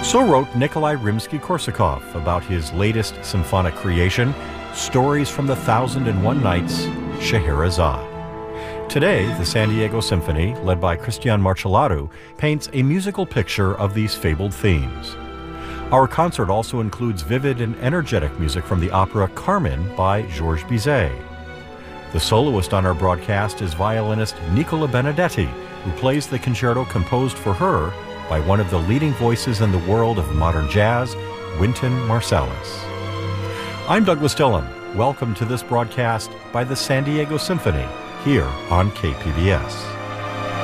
So wrote Nikolai Rimsky-Korsakov about his latest symphonic creation, Stories from the Thousand and One Nights, Scheherazade. Today, the San Diego Symphony, led by Cristian Marchellaru, paints a musical picture of these fabled themes. Our concert also includes vivid and energetic music from the opera Carmen by Georges Bizet. The soloist on our broadcast is violinist Nicola Benedetti, who plays the concerto composed for her by one of the leading voices in the world of modern jazz, Wynton Marsalis. I'm Douglas Dillon. Welcome to this broadcast by the San Diego Symphony here on KPBS.